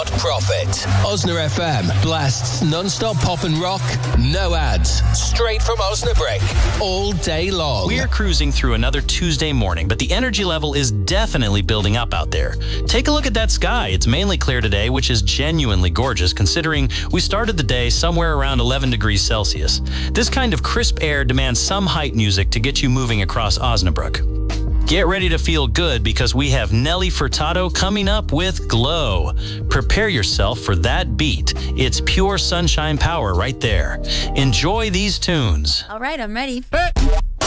not profit. Osna FM blasts non-stop pop and rock, no ads, straight from Osnabrück, all day long. We're cruising through another Tuesday morning, but the energy level is definitely building up out there. Take a look at that sky. It's mainly clear today, which is genuinely gorgeous considering we started the day somewhere around 11 degrees Celsius. This kind of crisp air demands some height music to get you moving across Osnabrück. Get ready to feel good because we have Nelly Furtado coming up with Glow. Prepare yourself for that beat. It's pure sunshine power right there. Enjoy these tunes. All right, I'm ready.